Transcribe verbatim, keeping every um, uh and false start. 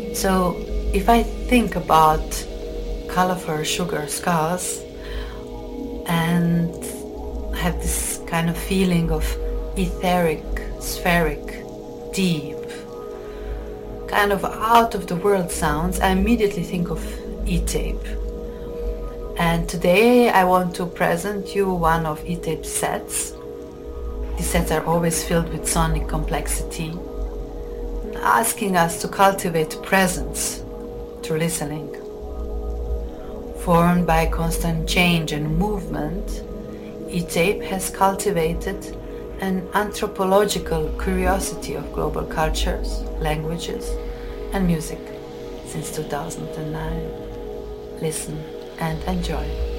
So if I think about colorful sugar skulls and have this kind of feeling of etheric, spheric, deep, kind of out of the world sounds, I immediately think of E-Tape. And today I want to present you one of E-Tape's sets. These sets are always filled with sonic complexity, asking us to cultivate presence through listening. Formed by constant change and movement, E-Tape has cultivated an anthropological curiosity of global cultures, languages, and music since two thousand nine. Listen and enjoy.